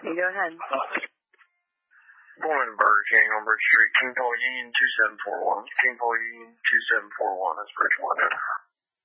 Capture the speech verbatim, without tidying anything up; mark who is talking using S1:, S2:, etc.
S1: You go ahead.
S2: Morning, Burger King on Bridge Street. King Paul Union two seven four one. King Paul Union two seven four one is Bridgewater.